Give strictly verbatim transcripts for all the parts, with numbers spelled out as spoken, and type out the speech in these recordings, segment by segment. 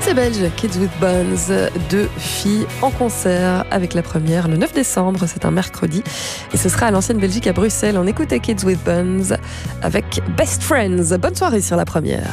C'est belge, Kids with Buns, deux filles en concert avec la première le neuf décembre, c'est un mercredi et ce sera à l'Ancienne Belgique à Bruxelles. On écoute Kids with Buns avec Best Friends. Bonne soirée sur la première.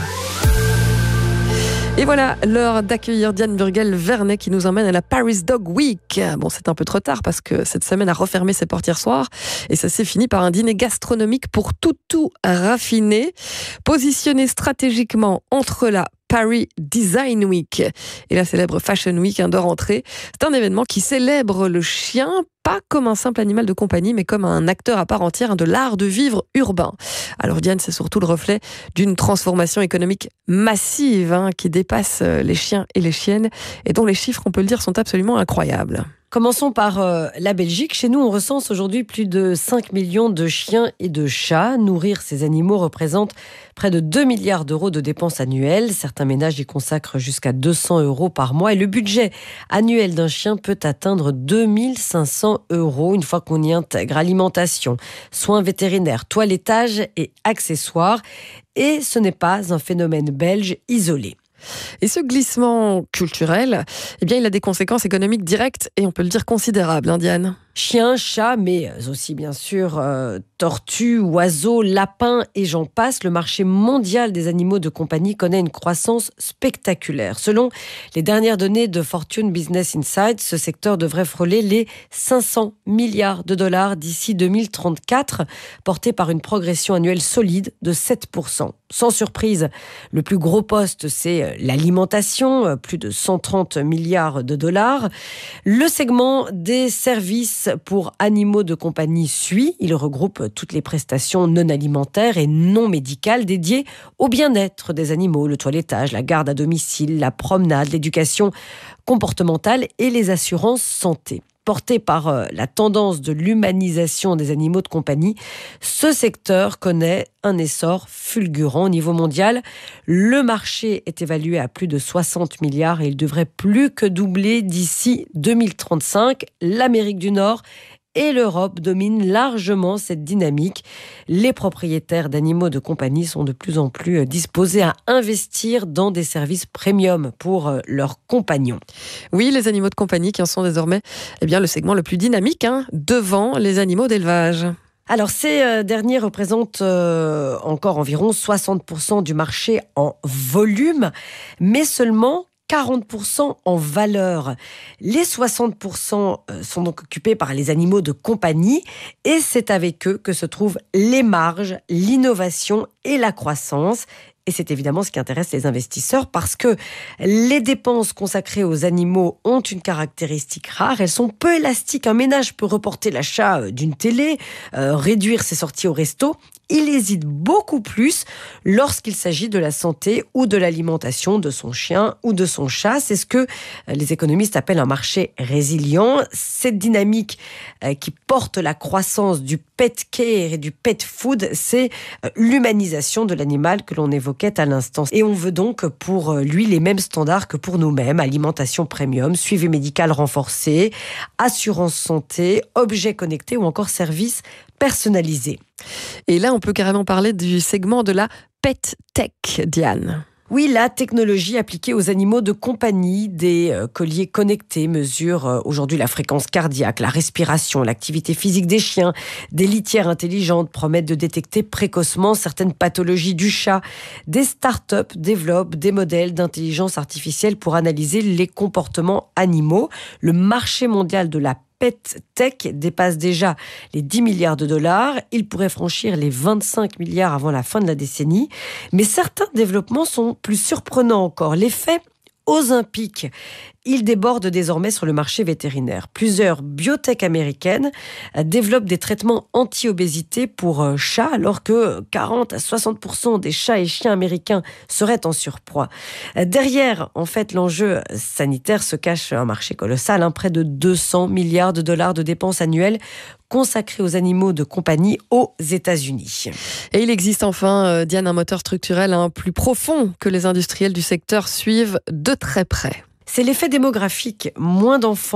Et voilà, l'heure d'accueillir Diane Burgel-Vernet qui nous emmène à la Paris Dog Week. Bon, c'est un peu trop tard parce que cette semaine a refermé ses portes hier soir et ça s'est fini par un dîner gastronomique pour tout tout raffiner, positionné stratégiquement entre la Paris Design Week et la célèbre Fashion Week de rentrée. C'est un événement qui célèbre le chien, pas comme un simple animal de compagnie, mais comme un acteur à part entière de l'art de vivre urbain. Alors Diane, c'est surtout le reflet d'une transformation économique massive hein, qui dépasse les chiens et les chiennes et dont les chiffres, on peut le dire, sont absolument incroyables. Commençons par euh, la Belgique. Chez nous, on recense aujourd'hui plus de cinq millions de chiens et de chats. Nourrir ces animaux représente près de deux milliards d'euros de dépenses annuelles. Certains ménages y consacrent jusqu'à deux cents euros par mois. Et le budget annuel d'un chien peut atteindre deux mille cinq cents euros une fois qu'on y intègre alimentation, soins vétérinaires, toilettage et accessoires. Et ce n'est pas un phénomène belge isolé. Et ce glissement culturel, eh bien, il a des conséquences économiques directes et on peut le dire considérables, hein, Diane. Chiens, chats, mais aussi bien sûr euh, tortues, oiseaux, lapins et j'en passe. Le marché mondial des animaux de compagnie connaît une croissance spectaculaire. Selon les dernières données de Fortune Business Insights, ce secteur devrait frôler les cinq cents milliards de dollars d'ici deux mille trente-quatre, porté par une progression annuelle solide de sept pour cent. Sans surprise, le plus gros poste, c'est l'alimentation, plus de cent trente milliards de dollars. Le segment des services pour animaux de compagnie suit. Il regroupe toutes les prestations non alimentaires et non médicales dédiées au bien-être des animaux, le toilettage, la garde à domicile, la promenade, l'éducation comportementale et les assurances santé. Porté par la tendance de l'humanisation des animaux de compagnie, ce secteur connaît un essor fulgurant au niveau mondial. Le marché est évalué à plus de soixante milliards et il devrait plus que doubler d'ici deux mille trente-cinq. L'Amérique du Nord et l'Europe dominent largement cette dynamique. Les propriétaires d'animaux de compagnie sont de plus en plus disposés à investir dans des services premium pour leurs compagnons. Oui, les animaux de compagnie qui en sont désormais eh bien, le segment le plus dynamique hein, devant les animaux d'élevage. Alors, ces euh, derniers représentent euh, encore environ soixante pour cent du marché en volume, mais seulement quarante pour cent en valeur. Les soixante pour cent sont donc occupés par les animaux de compagnie et c'est avec eux que se trouvent les marges, l'innovation et la croissance. Et c'est évidemment ce qui intéresse les investisseurs parce que les dépenses consacrées aux animaux ont une caractéristique rare. Elles sont peu élastiques. Un ménage peut reporter l'achat d'une télé, euh, réduire ses sorties au resto. Il hésite beaucoup plus lorsqu'il s'agit de la santé ou de l'alimentation de son chien ou de son chat. C'est ce que les économistes appellent un marché résilient. Cette dynamique euh, qui porte la croissance du pet care et du pet food, c'est euh, l'humanisation de l'animal que l'on évoque à l'instant. Et on veut donc pour lui les mêmes standards que pour nous-mêmes. Alimentation premium, suivi médical renforcé, assurance santé, objets connectés ou encore services personnalisés. Et là, on peut carrément parler du segment de la pet tech, Diane. Oui, la technologie appliquée aux animaux de compagnie, des euh, colliers connectés mesurent euh, aujourd'hui la fréquence cardiaque, la respiration, l'activité physique des chiens. Des litières intelligentes promettent de détecter précocement certaines pathologies du chat. Des startups développent des modèles d'intelligence artificielle pour analyser les comportements animaux. Le marché mondial de la pet tech dépasse déjà les dix milliards de dollars. Il pourrait franchir les vingt-cinq milliards avant la fin de la décennie. Mais certains développements sont plus surprenants encore. L'effet Ozempic, il déborde désormais sur le marché vétérinaire. Plusieurs biotech américaines développent des traitements anti-obésité pour chats, alors que quarante à soixante pour cent des chats et chiens américains seraient en surpoids. Derrière, en fait, l'enjeu sanitaire se cache un marché colossal, hein, près de deux cents milliards de dollars de dépenses annuelles consacrés aux animaux de compagnie aux États-Unis. Et il existe enfin, euh, Diane, un moteur structurel hein, plus profond que les industriels du secteur suivent de très près. C'est l'effet démographique. Moins d'enfants,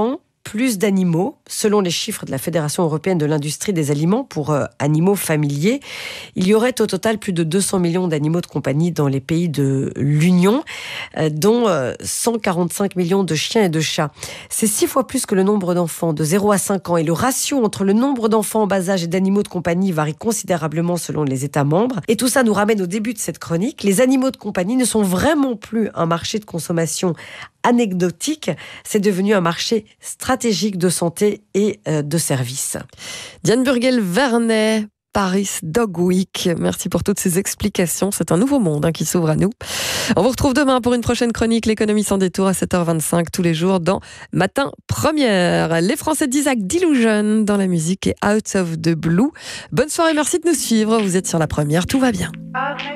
plus d'animaux. Selon les chiffres de la Fédération européenne de l'industrie des aliments pour euh, animaux familiers, il y aurait au total plus de deux cents millions d'animaux de compagnie dans les pays de l'Union, euh, dont euh, cent quarante-cinq millions de chiens et de chats. C'est six fois plus que le nombre d'enfants de zéro à cinq ans et le ratio entre le nombre d'enfants en bas âge et d'animaux de compagnie varie considérablement selon les États membres. Et tout ça nous ramène au début de cette chronique. Les animaux de compagnie ne sont vraiment plus un marché de consommation anecdotique, c'est devenu un marché stratégique de santé et euh, de services. Diane Burgel-Vernet, Paris Dog Week. Merci pour toutes ces explications. C'est un nouveau monde hein, qui s'ouvre à nous. On vous retrouve demain pour une prochaine chronique, l'économie sans détour à sept heures vingt-cinq tous les jours dans Matin Première. Les Français d'Isaac Delusion dans la musique et Out of the Blue. Bonne soirée, merci de nous suivre. Vous êtes sur la première, tout va bien.